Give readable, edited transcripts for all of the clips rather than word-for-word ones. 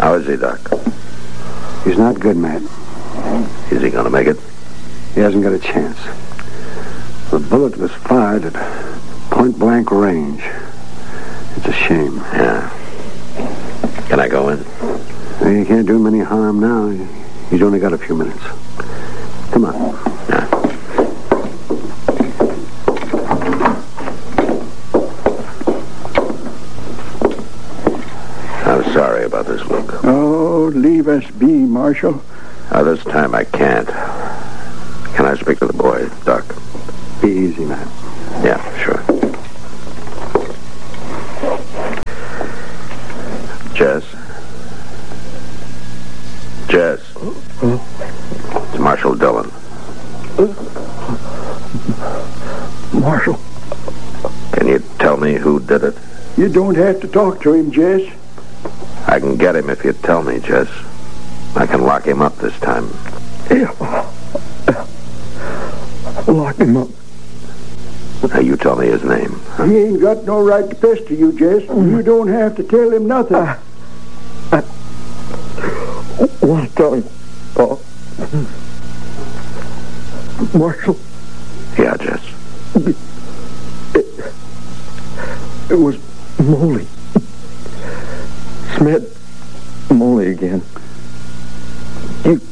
How is he, Doc? He's not good, Matt. Is he going to make it? He hasn't got a chance. The bullet was fired at point-blank range. It's a shame. Yeah. Can I go in? Well, you can't do him any harm now. He's only got a few minutes. Come on. Yeah. I'm sorry about this, Luke. Oh, leave us be, Marshal. This time I can't. Can I speak to the boy, Doc? Be easy, Matt. Yeah, sure. Jess? Jess? It's Marshal Dillon. Marshal. Can you tell me who did it? You don't have to talk to him, Jess. I can get him if you tell me, Jess. I can lock him up this time. Yeah. Lock him up. Now, you tell me his name. He ain't got no right to pester you, Jess. You don't have to tell him nothing. I want to tell him, Paul. Marshal. Yeah, Jess. It was Moley. Smith Moley again. You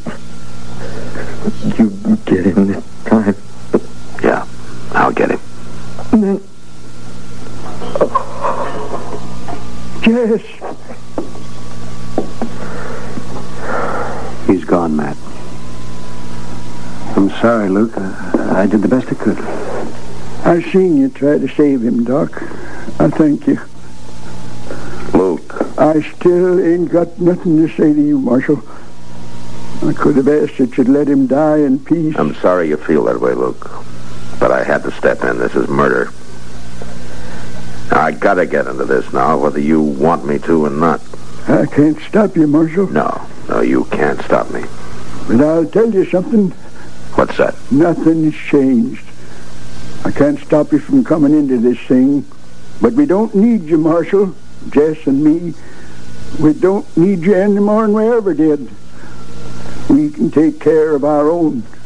get him this time. Yeah, I'll get him. And then... Jess. He's gone, Matt. I'm sorry, Luke. I did the best I could. I seen you try to save him, Doc. I thank you. Luke. I still ain't got nothing to say to you, Marshal. I could have asked that you'd let him die in peace. I'm sorry you feel that way, Luke. But I had to step in. This is murder. Now, I gotta get into this now, whether you want me to or not. I can't stop you, Marshal. No, you can't stop me. But I'll tell you something. What's that? Nothing's changed. I can't stop you from coming into this thing. But we don't need you, Marshal. Jess and me. We don't need you any more than we ever did. We can take care of our own.